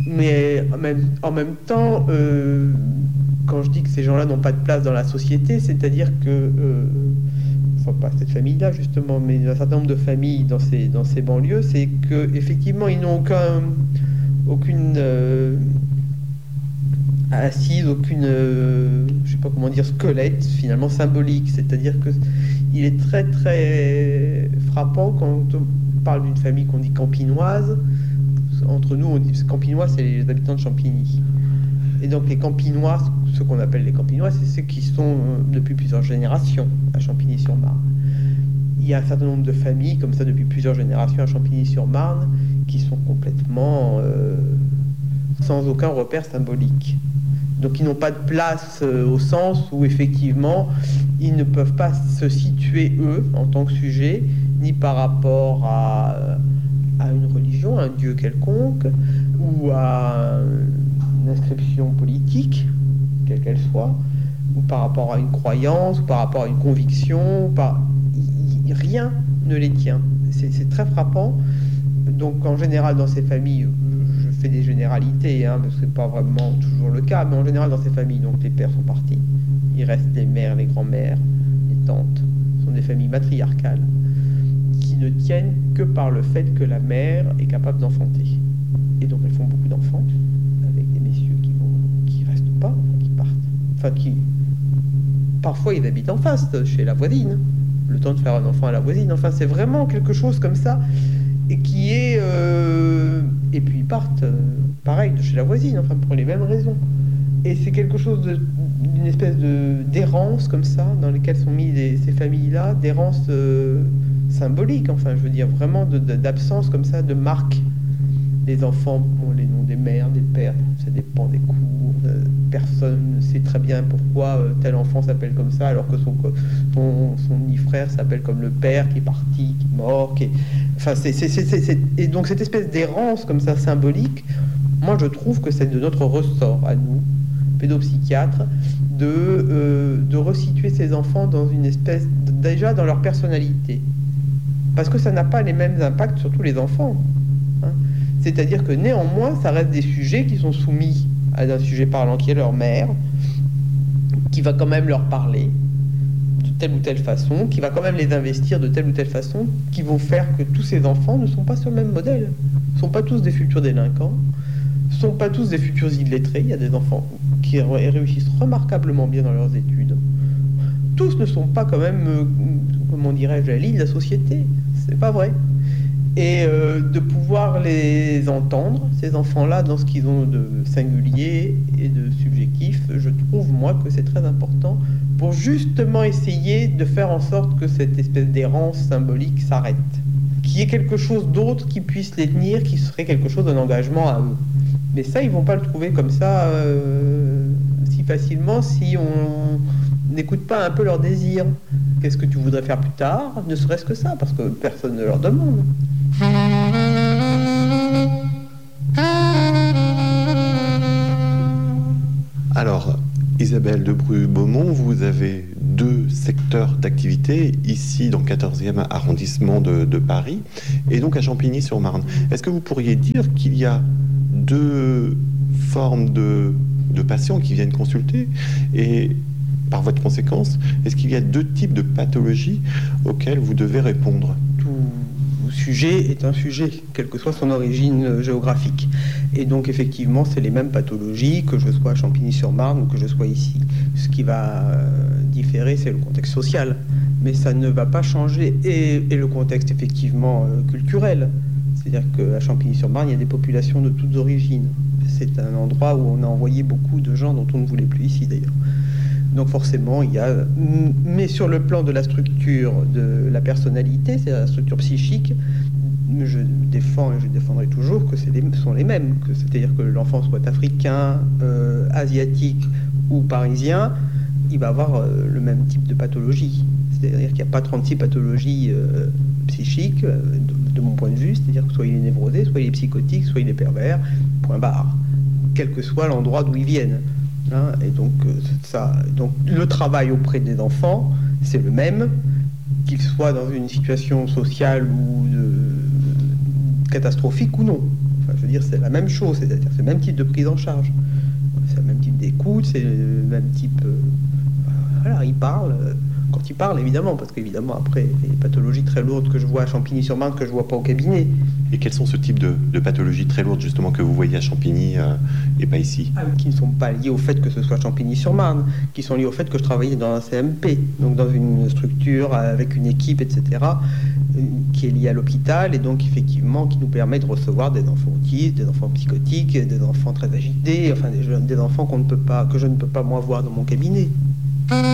Mais en même temps, quand je dis que ces gens-là n'ont pas de place dans la société, c'est-à-dire que, enfin pas cette famille-là justement, mais un certain nombre de familles dans ces banlieues, c'est qu'effectivement ils n'ont aucune assise, aucune, je sais pas comment dire, squelette finalement symbolique. C'est-à-dire que il est très très frappant quand on parle d'une famille qu'on dit campinoise. Entre nous, on dit campinois, c'est les habitants de Champigny. Et donc les campinois, ce qu'on appelle les campinois, c'est ceux qui sont depuis plusieurs générations à Champigny-sur-Marne. Il y a un certain nombre de familles comme ça depuis plusieurs générations à Champigny-sur-Marne qui sont complètement sans aucun repère symbolique. Donc ils n'ont pas de place au sens où effectivement ils ne peuvent pas se situer eux en tant que sujet, ni par rapport à une religion, à un dieu quelconque, ou à une inscription politique, quelle qu'elle soit, ou par rapport à une croyance, ou par rapport à une conviction, rien ne les tient. C'est très frappant. Donc en général dans ces familles, je fais des généralités, parce que c'est pas vraiment toujours le cas, mais en général dans ces familles, donc les pères sont partis, il reste les mères, les grands-mères, les tantes, ce sont des familles matriarcales qui ne tiennent que par le fait que la mère est capable d'enfanter. Et donc elles font beaucoup d'enfants avec des messieurs qui restent pas, qui partent, qui parfois ils habitent en face chez la voisine, le temps de faire un enfant à la voisine. Enfin c'est vraiment quelque chose comme ça. Et qui est et puis ils partent pareil de chez la voisine, pour les mêmes raisons. Et c'est quelque chose d'une espèce d'errance comme ça dans lesquelles sont mis ces familles-là, d'errance symbolique, je veux dire vraiment d'absence comme ça de marque. Les enfants ont les noms des mères, des pères, ça dépend des cours. Personne ne sait très bien pourquoi tel enfant s'appelle comme ça, alors que son demi-frère s'appelle comme le père qui est parti, qui est mort. Et donc cette espèce d'errance comme ça symbolique, moi je trouve que c'est de notre ressort à nous, pédopsychiatres, de resituer ces enfants dans une espèce, déjà dans leur personnalité. Parce que ça n'a pas les mêmes impacts sur tous les enfants. C'est-à-dire que néanmoins, ça reste des sujets qui sont soumis à un sujet parlant qui est leur mère, qui va quand même leur parler de telle ou telle façon, qui va quand même les investir de telle ou telle façon, qui vont faire que tous ces enfants ne sont pas sur le même modèle. Ils ne sont pas tous des futurs délinquants, ne sont pas tous des futurs illettrés. Il y a des enfants qui réussissent remarquablement bien dans leurs études. Tous ne sont pas quand même, comment dirais-je, la ligne de la société. C'est pas vrai. Et de pouvoir les entendre, ces enfants-là, dans ce qu'ils ont de singulier et de subjectif, je trouve, moi, que c'est très important pour justement essayer de faire en sorte que cette espèce d'errance symbolique s'arrête. Qu'il y ait quelque chose d'autre qui puisse les tenir, qui serait quelque chose d'un engagement à eux. Mais ça, ils vont pas le trouver comme ça si facilement si on n'écoute pas un peu leurs désirs. Qu'est-ce que tu voudrais faire plus tard? Ne serait-ce que ça, parce que personne ne leur demande. Alors, Isabelle Debru-Beaumont, vous avez 2 secteurs d'activité, ici dans le 14e arrondissement de Paris, et donc à Champigny-sur-Marne. Est-ce que vous pourriez dire qu'il y a 2 formes de patients qui viennent consulter, et par voie de conséquence, est-ce qu'il y a 2 types de pathologies auxquelles vous devez répondre? Tout sujet est un sujet, quelle que soit son origine géographique. Et donc effectivement, c'est les mêmes pathologies, que je sois à Champigny-sur-Marne ou que je sois ici. Ce qui va différer, c'est le contexte social. Mais ça ne va pas changer, et le contexte effectivement culturel. C'est-à-dire qu'à Champigny-sur-Marne, il y a des populations de toutes origines. C'est un endroit où on a envoyé beaucoup de gens dont on ne voulait plus ici d'ailleurs. Donc forcément, il y a... Mais sur le plan de la structure de la personnalité, c'est la structure psychique, je défends et je défendrai toujours que sont les mêmes. C'est-à-dire que l'enfant soit africain, asiatique ou parisien, il va avoir le même type de pathologie. C'est-à-dire qu'il n'y a pas 36 pathologies psychiques, de mon point de vue. C'est-à-dire que soit il est névrosé, soit il est psychotique, soit il est pervers, point barre. Quel que soit l'endroit d'où ils viennent. Et donc, donc le travail auprès des enfants, c'est le même, qu'ils soient dans une situation sociale ou catastrophique ou non. Je veux dire, c'est la même chose, c'est-à-dire c'est le même type de prise en charge. C'est le même type d'écoute, c'est le même type... voilà, il parle, quand il parle, évidemment, parce qu'évidemment, après, il y a des pathologies très lourdes que je vois à Champigny-sur-Marne que je vois pas au cabinet. Et quels sont ce type de pathologies très lourdes, justement, que vous voyez à Champigny et pas ici? Qui ne sont pas liées au fait que ce soit Champigny-sur-Marne, qui sont liées au fait que je travaillais dans un CMP, donc dans une structure avec une équipe, etc., qui est liée à l'hôpital, et donc effectivement qui nous permet de recevoir des enfants autistes, des enfants psychotiques, des enfants très agités, enfin des enfants que je ne peux pas moi voir dans mon cabinet.